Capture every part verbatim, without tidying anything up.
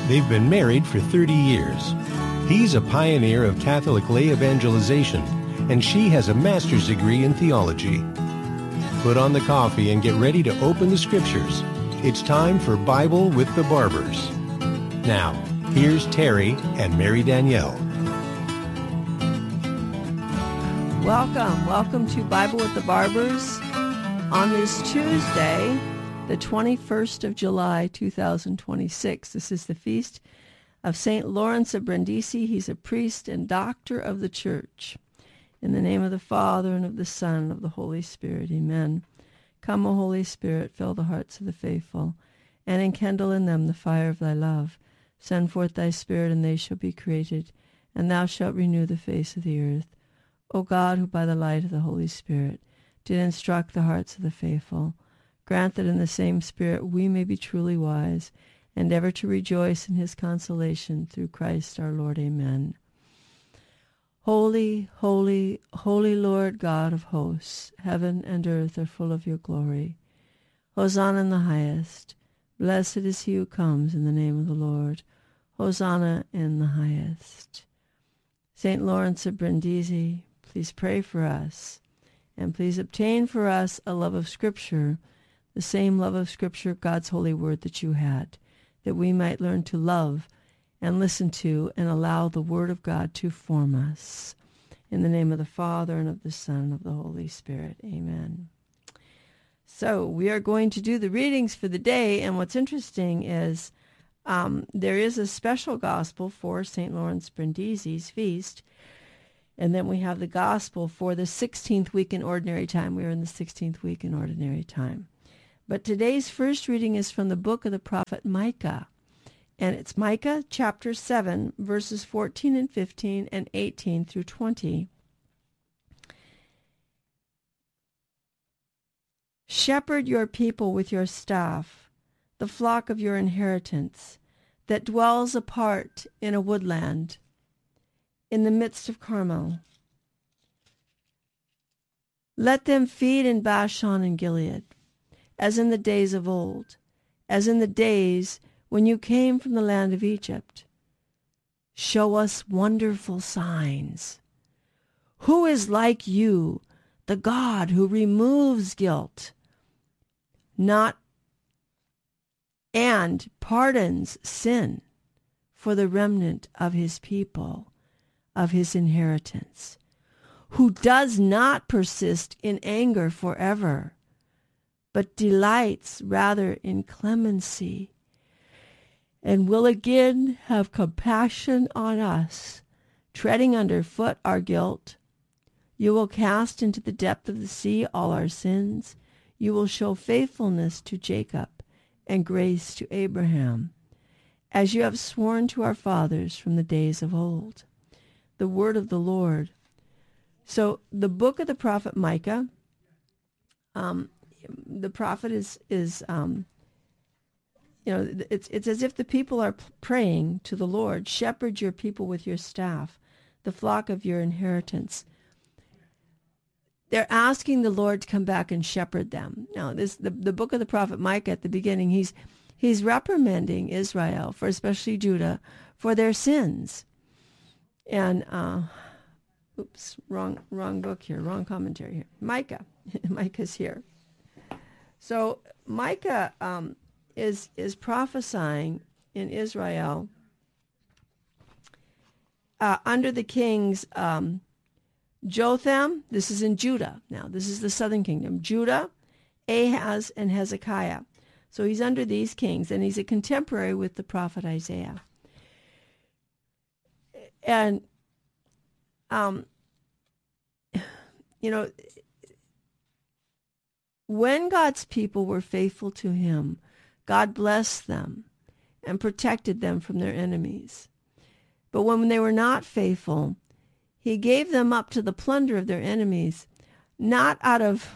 They've been married for thirty years. He's a pioneer of Catholic lay evangelization, and she has a master's degree in theology. Put on the coffee and get ready to open the scriptures. It's time for Bible with the Barbers. Now, here's Terry and Mary Danielle. Welcome, welcome to Bible with the Barbers on this Tuesday, the twenty-first of July, two thousand twenty-six. This is the feast of Saint Lawrence of Brindisi. He's a priest and doctor of the Church. In the name of the Father, and of the Son, and of the Holy Spirit, amen. Come, O Holy Spirit, fill the hearts of the faithful, and enkindle in them the fire of thy love. Send forth thy Spirit, and they shall be created, and thou shalt renew the face of the earth. O God, who by the light of the Holy Spirit did instruct the hearts of the faithful, grant that in the same Spirit we may be truly wise, and ever to rejoice in his consolation through Christ our Lord. Amen. Holy, holy, holy Lord God of hosts, heaven and earth are full of your glory. Hosanna in the highest. Blessed is he who comes in the name of the Lord. Hosanna in the highest. Saint Lawrence of Brindisi, please pray for us, and please obtain for us a love of Scripture, the same love of Scripture, God's holy word, that you had, that we might learn to love and listen to and allow the Word of God to form us. In the name of the Father, and of the Son, and of the Holy Spirit. Amen. So we are going to do the readings for the day, and what's interesting is um, there is a special gospel for Saint Lawrence Brindisi's feast, and then we have the gospel for the sixteenth week in Ordinary Time. We are in the sixteenth week in Ordinary Time. But today's first reading is from the book of the prophet Micah. And it's Micah chapter seven, verses fourteen and fifteen and eighteen through twenty. Shepherd your people with your staff, the flock of your inheritance, that dwells apart in a woodland, in the midst of Carmel. Let them feed in Bashan and Gilead, as in the days of old, as in the days when you came from the land of Egypt. Show us wonderful signs. Who is like you, the God who removes guilt, not and pardons sin for the remnant of his people, of his inheritance, who does not persist in anger forever, but delights rather in clemency, and will again have compassion on us, treading underfoot our guilt. You will cast into the depth of the sea all our sins. You will show faithfulness to Jacob and grace to Abraham, as you have sworn to our fathers from the days of old. The word of the Lord. So the book of the prophet Micah, um, the prophet is, is um, you know, it's it's as if the people are praying to the Lord, shepherd your people with your staff, the flock of your inheritance. They're asking the Lord to come back and shepherd them. Now, this the, the book of the prophet Micah at the beginning, he's he's reprimanding Israel, for especially Judah, for their sins. And, uh, oops, wrong wrong book here, wrong commentary here. Micah, Micah's here. So Micah um, is is prophesying in Israel uh, under the kings um, Jotham. This is in Judah. Now, this is the southern kingdom. Judah, Ahaz, and Hezekiah. So he's under these kings, and he's a contemporary with the prophet Isaiah. And, um, you know, when God's people were faithful to him, God blessed them and protected them from their enemies. But when they were not faithful, he gave them up to the plunder of their enemies, not out of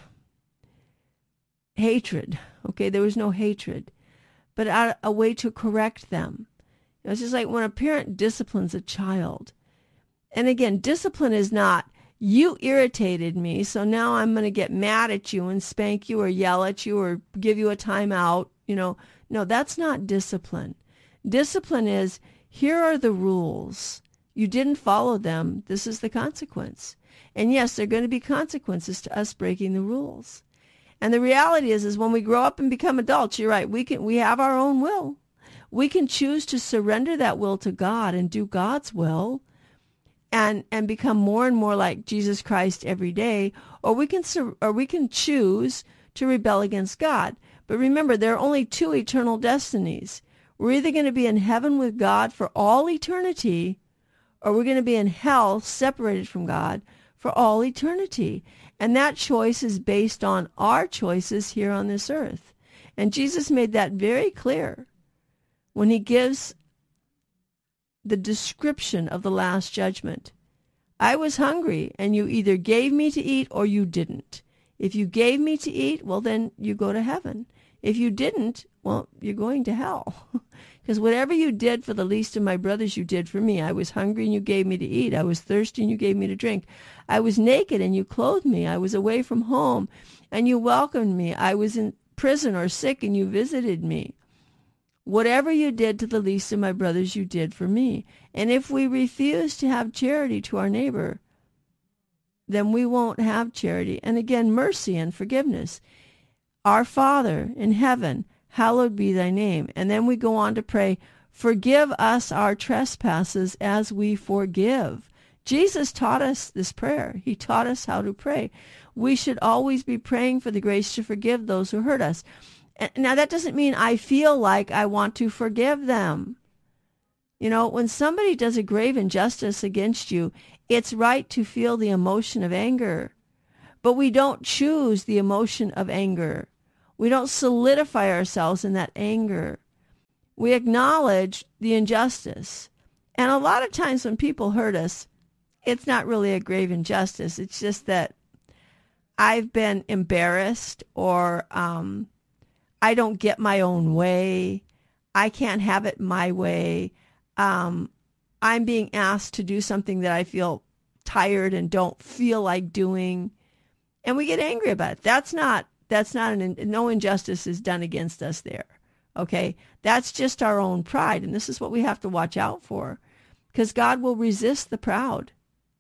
hatred. Okay, there was no hatred, but out a way to correct them. You know, it's just like when a parent disciplines a child. And again, discipline is not, you irritated me, so now I'm going to get mad at you and spank you or yell at you or give you a timeout. You know, no, that's not discipline. Discipline is, here are the rules. You didn't follow them. This is the consequence. And yes, there are going to be consequences to us breaking the rules. And the reality is, is when we grow up and become adults, you're right, we can, we have our own will. We can choose to surrender that will to God and do God's will and, and become more and more like Jesus Christ every day, or we can, or we can choose to rebel against God. But remember, there are only two eternal destinies. We're either going to be in heaven with God for all eternity, or we're going to be in hell separated from God for all eternity. And that choice is based on our choices here on this earth. And Jesus made that very clear when he gives the description of the last judgment. I was hungry, and you either gave me to eat or you didn't. If you gave me to eat, well, then you go to heaven. If you didn't, well, you're going to hell. Because whatever you did for the least of my brothers, you did for me. I was hungry, and you gave me to eat. I was thirsty, and you gave me to drink. I was naked, and you clothed me. I was away from home, and you welcomed me. I was in prison or sick, and you visited me. Whatever you did to the least of my brothers, you did for me. And if we refuse to have charity to our neighbor, then we won't have charity. And again, mercy and forgiveness. Our Father in heaven, hallowed be thy name. And then we go on to pray, forgive us our trespasses as we forgive. Jesus taught us this prayer. He taught us how to pray. We should always be praying for the grace to forgive those who hurt us. Now, that doesn't mean I feel like I want to forgive them. You know, when somebody does a grave injustice against you, it's right to feel the emotion of anger. But we don't choose the emotion of anger. We don't solidify ourselves in that anger. We acknowledge the injustice. And a lot of times when people hurt us, it's not really a grave injustice. It's just that I've been embarrassed, or um, I don't get my own way. I can't have it my way. Um, I'm being asked to do something that I feel tired and don't feel like doing. And we get angry about it. That's not, that's not an, no injustice is done against us there. Okay. That's just our own pride. And this is what we have to watch out for, because God will resist the proud.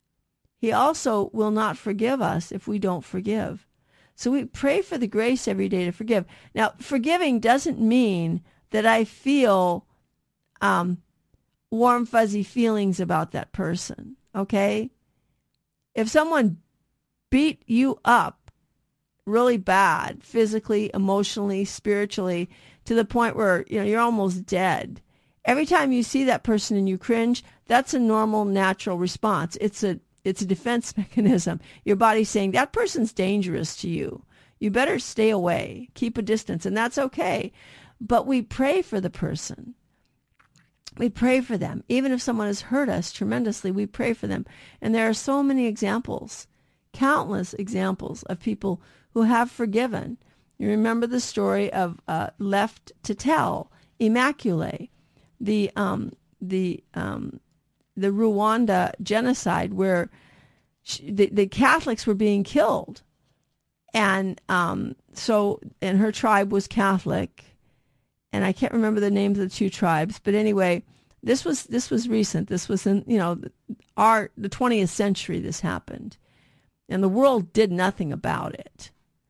He also will not forgive us if we don't forgive. So we pray for the grace every day to forgive. Now, forgiving doesn't mean that I feel um, warm, fuzzy feelings about that person, okay? If someone beat you up really bad, physically, emotionally, spiritually, to the point where, you know, you're almost dead, every time you see that person and you cringe, that's a normal, natural response. It's a It's a defense mechanism. Your body's saying, that person's dangerous to you. You better stay away. Keep a distance. And that's okay. But we pray for the person. We pray for them. Even if someone has hurt us tremendously, we pray for them. And there are so many examples, countless examples of people who have forgiven. You remember the story of uh, Left to Tell, Immaculée, the um, the um, the Rwanda genocide, where she, the, the Catholics were being killed. And um, so, and her tribe was Catholic, and I can't remember the names of the two tribes, but anyway, this was, this was recent. This was in, you know, our, the twentieth century this happened, and the world did nothing about it.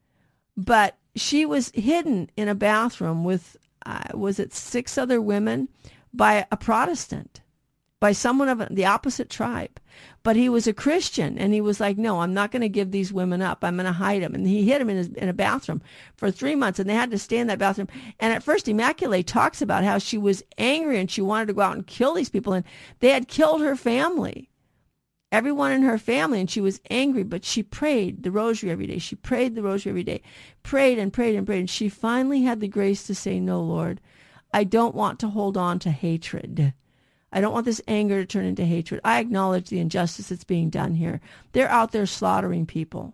But she was hidden in a bathroom with, uh, was it six other women, by a Protestant, by someone of the opposite tribe. But he was a Christian, and he was like, no, I'm not going to give these women up. I'm going to hide them. And he hid them in, his, in a bathroom for three months, and they had to stay in that bathroom. And at first, Immaculée talks about how she was angry, and she wanted to go out and kill these people, and they had killed her family, everyone in her family, and she was angry, but she prayed the rosary every day. She prayed the rosary every day, prayed and prayed and prayed, and she finally had the grace to say, no, Lord, I don't want to hold on to hatred. I don't want this anger to turn into hatred. I acknowledge the injustice that's being done here. They're out there slaughtering people,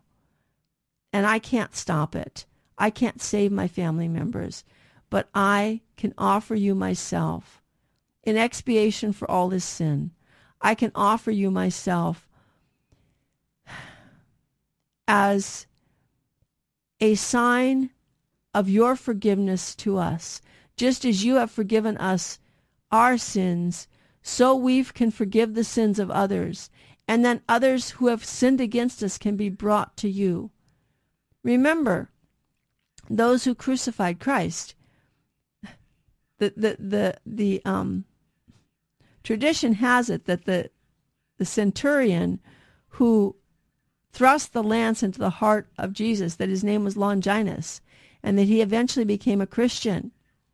and I can't stop it. I can't save my family members, but I can offer you myself in expiation for all this sin. I can offer you myself as a sign of your forgiveness to us, just as you have forgiven us our sins so we can forgive the sins of others. And then others who have sinned against us can be brought to you. Remember, those who crucified Christ, the the the, the um, tradition has it that the the centurion who thrust the lance into the heart of Jesus, that his name was Longinus, and that he eventually became a Christian.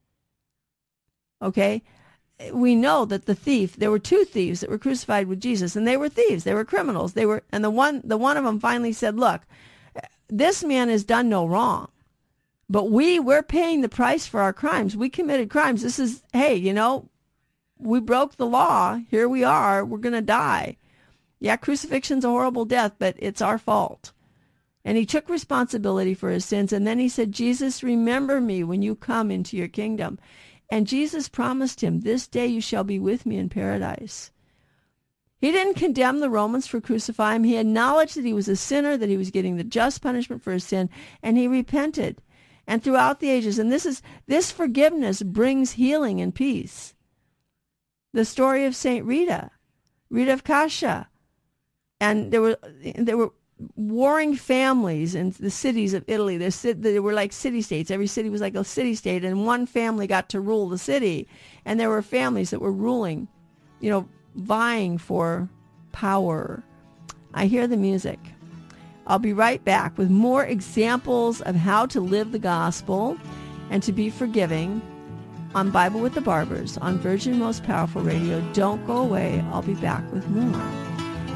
Okay? We know that the thief, there were two thieves that were crucified with Jesus, and they were thieves, they were criminals. They were, and the one, the one of them finally said, look, this man has done no wrong, but we, we're paying the price for our crimes. We committed crimes. This is, hey, you know, we broke the law. Here we are. We're going to die. Yeah, crucifixion's a horrible death, but it's our fault. And he took responsibility for his sins. And then he said, Jesus, remember me when you come into your kingdom. And Jesus promised him, this day you shall be with me in paradise. He didn't condemn the Romans for crucifying him. He acknowledged that he was a sinner, that he was getting the just punishment for his sin, and he repented. And throughout the ages, and this is this forgiveness brings healing and peace. The story of Saint Rita, Rita of Cascia, and there were there were warring families in the cities of Italy. There, there were like city-states. Every city was like a city-state, and one family got to rule the city. And there were families that were ruling, you know, vying for power. I hear the music. I'll be right back with more examples of how to live the gospel and to be forgiving on Bible with the Barbers on Virgin Most Powerful Radio. Don't go away. I'll be back with more.